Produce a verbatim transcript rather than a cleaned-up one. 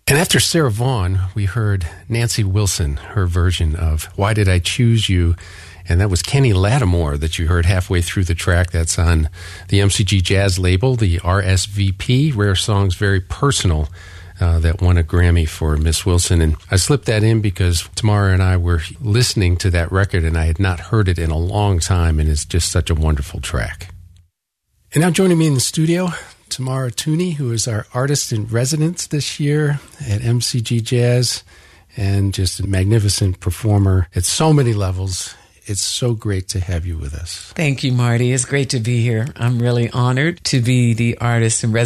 And after Sarah Vaughan, we heard Nancy Wilson, her version of Why Did I Choose You? And that was Kenny Lattimore that you heard halfway through the track. That's on the M C G Jazz label, the R S V P, Rare Songs Very Personal, uh, that won a Grammy for Miss Wilson. And I slipped that in because Tamara and I were listening to that record, and I had not heard it in a long time, and it's just such a wonderful track. And now joining me in the studio, Tamara Tunie, who is our artist in residence this year at M C G Jazz, and just a magnificent performer at so many levels. It's so great to have you with us. Thank you, Marty. It's great to be here. I'm really honored to be the artist in residence